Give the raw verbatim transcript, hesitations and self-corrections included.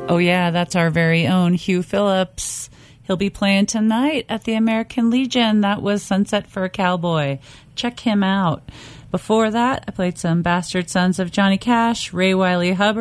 Oh, yeah, that's our very own Hugh Phillips. He'll be playing tonight at the American Legion. That was Sunset for a Cowboy. Check him out. Before that, I played some Bastard Sons of Johnny Cash, Ray Wylie Hubbard.